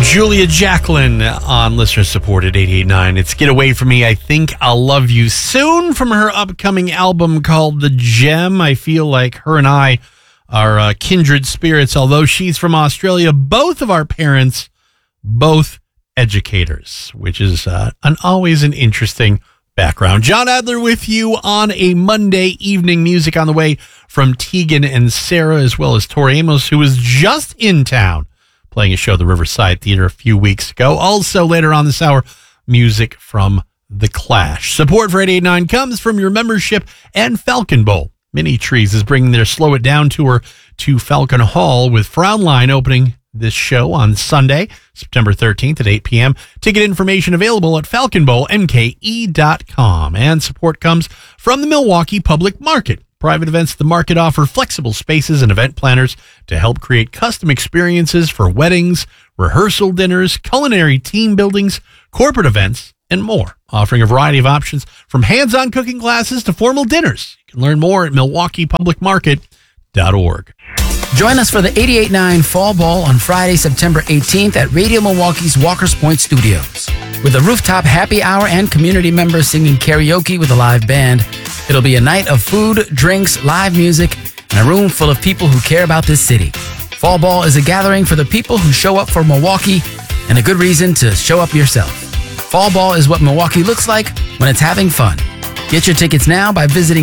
Julia Jacqueline on listener supported 88.9. It's Get Away From Me, I Think I'll Love You Soon from her upcoming album called The Gem. I feel like her and I are kindred spirits. Although she's from Australia, both of our parents, both educators, which is always an interesting background. John Adler with you on a Monday evening. Music on the way from Tegan and Sarah, as well as Tori Amos, who was just in town playing a show at the Riverside Theater a few weeks ago. Also later on this hour, music from The Clash. Support for 88.9 comes from your membership and Falcon Bowl. Mini Trees is bringing their Slow It Down tour to Falcon Hall, with Frownline opening this show on Sunday, September 13th at 8 p.m. Ticket information available at falconbowlmke.com. And support comes from the Milwaukee Public Market. Private events at the market offer flexible spaces and event planners to help create custom experiences for weddings, rehearsal dinners, culinary team buildings, corporate events, and more. Offering a variety of options from hands-on cooking classes to formal dinners. You can learn more at milwaukeepublicmarket.org. Join us for the 88.9 Fall Ball on Friday, September 18th at Radio Milwaukee's Walker's Point Studios. With a rooftop happy hour and community members singing karaoke with a live band, it'll be a night of food, drinks, live music, and a room full of people who care about this city. Fall Ball is a gathering for the people who show up for Milwaukee, and a good reason to show up yourself. Fall Ball is what Milwaukee looks like when it's having fun. Get your tickets now by visiting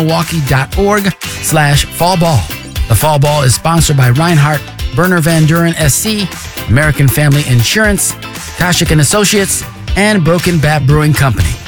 radiomilwaukee.org/fallball. The Fall Ball is sponsored by Reinhardt, Berner Van Duren SC, American Family Insurance, Kashik & Associates, and Broken Bat Brewing Company.